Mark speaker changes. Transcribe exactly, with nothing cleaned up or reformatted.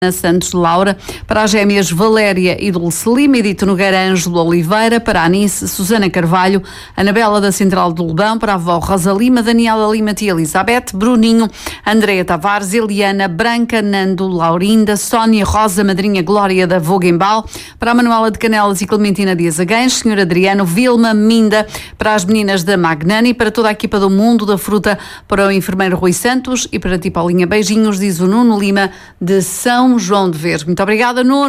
Speaker 1: Santos Laura, para as gêmeas Valéria e Dulce Lima, Edito Nogueira, Ângelo Oliveira, para a Anice, Susana Carvalho, Anabela da Central do Lebão, para a avó Rosa Lima, Daniela Lima, tia Elizabeth, Bruninho, Andréa Tavares, Eliana, Branca, Nando, Laurinda, Sónia, Rosa, Madrinha Glória da Voguembal, para a Manuela de Canelas e Clementina Dias Agães, Senhor Adriano, Vilma, Minda, para as meninas da Magnani, para toda a equipa do Mundo da Fruta, para o enfermeiro Rui Santos e para ti, Paulinha, beijinhos, diz o Nuno Lima de São João de Ver. Muito obrigada, Nuno.